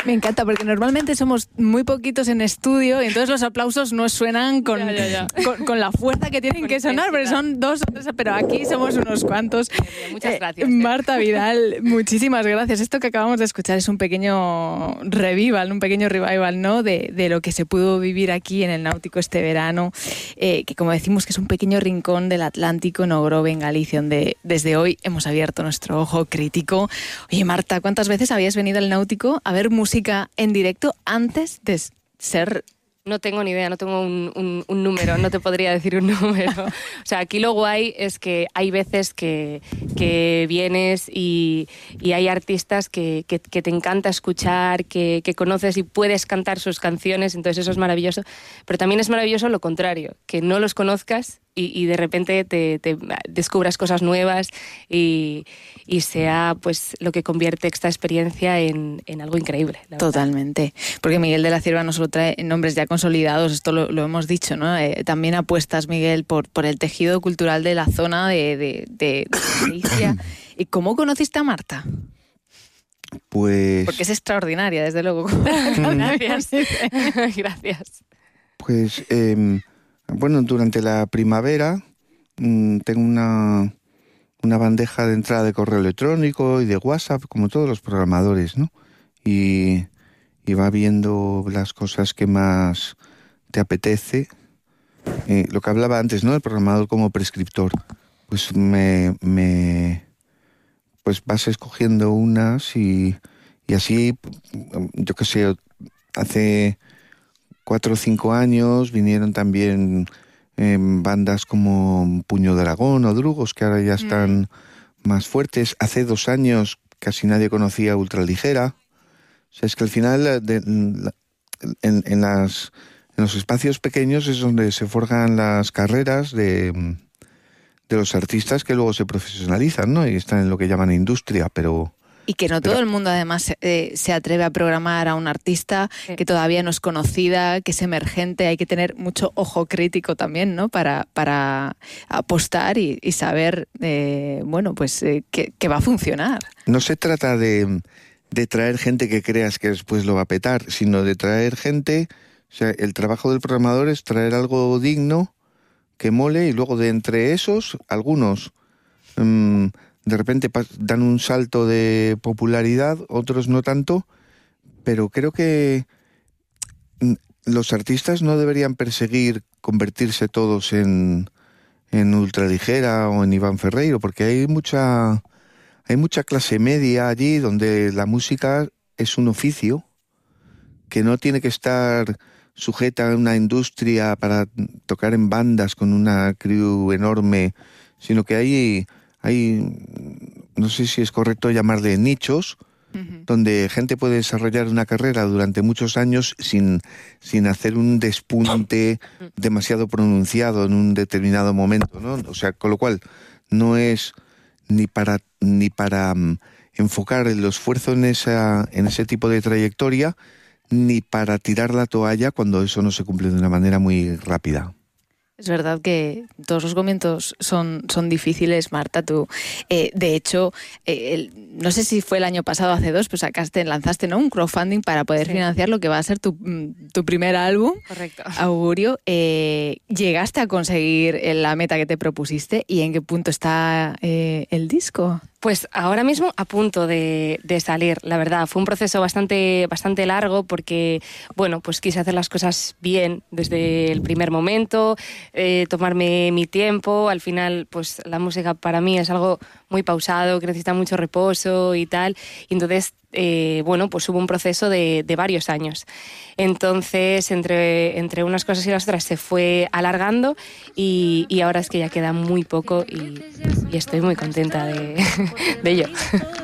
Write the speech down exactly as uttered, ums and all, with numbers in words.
Me encanta, porque normalmente somos muy poquitos en estudio y entonces los aplausos no suenan con, ya, ya, ya. con, con la fuerza que tienen que sonar, porque son dos o tres, pero aquí somos unos cuantos. Muchas gracias. Eh, Marta Vidal, muchísimas gracias. Esto que acabamos de escuchar es un pequeño revival, un pequeño revival, ¿no? De, de lo que se pudo vivir aquí en el Náutico este verano, eh, que como decimos que es un pequeño rincón del Atlántico en Ogrove, en Galicia, donde desde hoy hemos abierto nuestro ojo crítico. Oye, Marta, ¿cuántas veces habías venido al Náutico a ver música en directo antes de ser...? No tengo ni idea, no tengo un, un, un número, no te podría decir un número. O sea, aquí lo guay es que hay veces que, que vienes y, y hay artistas que, que, que te encanta escuchar, que, que conoces y puedes cantar sus canciones, entonces eso es maravilloso. Pero también es maravilloso lo contrario, que no los conozcas y, y de repente te, te descubras cosas nuevas y, y sea pues lo que convierte esta experiencia en, en algo increíble. Totalmente, porque Miguel de la Cierva no solo trae nombres ya consolidados, esto lo, lo hemos dicho, ¿no? Eh, también apuestas, Miguel, por, por el tejido cultural de la zona de, de, de, de Galicia. ¿Y cómo conociste a Marta? Pues... Porque es extraordinaria, desde luego. Gracias. Gracias. Pues, eh, bueno, durante la primavera mmm, tengo una, una bandeja de entrada de correo electrónico y de WhatsApp, como todos los programadores, ¿no? Y... y va viendo las cosas que más te apetece. Eh, lo que hablaba antes, ¿no? El programador como prescriptor. Pues me... me pues vas escogiendo unas y, y así, yo qué sé, hace cuatro o cinco años vinieron también eh, bandas como Puño de Aragón o Drugos, que ahora ya están mm. más fuertes. Hace dos años casi nadie conocía Ultraligera. O sea, es que al final de, en, en, las, en los espacios pequeños es donde se forjan las carreras de, de los artistas que luego se profesionalizan, ¿no? Y están en lo que llaman industria, pero... Y que no todo pero, el mundo además eh, se atreve a programar a un artista sí. que todavía no es conocida, que es emergente. Hay que tener mucho ojo crítico también, ¿no? Para, para apostar y, y saber, eh, bueno, pues eh, que, que va a funcionar. No se trata de... de traer gente que creas que después lo va a petar, sino de traer gente, o sea, el trabajo del programador es traer algo digno, que mole, y luego de entre esos, algunos mmm, de repente dan un salto de popularidad, otros no tanto, pero creo que los artistas no deberían perseguir convertirse todos en, en Ultraligera o en Iván Ferreiro, porque hay mucha... Hay mucha clase media allí donde la música es un oficio que no tiene que estar sujeta a una industria para tocar en bandas con una crew enorme, sino que hay, hay no sé si es correcto llamarle nichos, uh-huh. donde gente puede desarrollar una carrera durante muchos años sin, sin hacer un despunte demasiado pronunciado en un determinado momento, ¿no? O sea, con lo cual no es... ni para ni para um, enfocar el esfuerzo en esa en ese tipo de trayectoria, ni para tirar la toalla cuando eso no se cumple de una manera muy rápida. Es verdad que todos los comienzos son, son difíciles, Marta. Tú, eh, de hecho, eh, el, no sé si fue el año pasado, hace dos, pues sacaste, lanzaste, ¿no?, un crowdfunding para poder sí. financiar lo que va a ser tu, tu primer álbum. Correcto. Augurio. Eh, ¿Llegaste a conseguir la meta que te propusiste y en qué punto está eh, el disco? Pues ahora mismo a punto de, de salir, la verdad. Fue un proceso bastante, bastante largo porque, bueno, pues quise hacer las cosas bien desde el primer momento, eh, tomarme mi tiempo. Al final, pues la música para mí es algo muy pausado, que necesita mucho reposo y tal. Y entonces, eh, bueno, pues hubo un proceso de, de varios años. Entonces, entre, entre unas cosas y las otras se fue alargando y, y ahora es que ya queda muy poco y, y estoy muy contenta de, de ello.